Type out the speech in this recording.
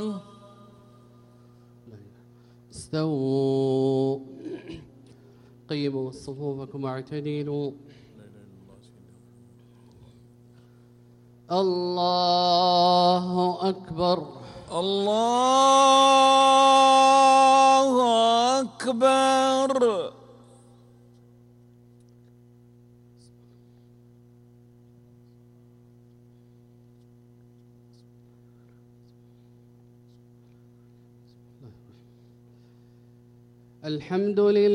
استووا قيموا صفوفكم واعتدلوا. الله أكبر. الله أكبر. الحمد لله.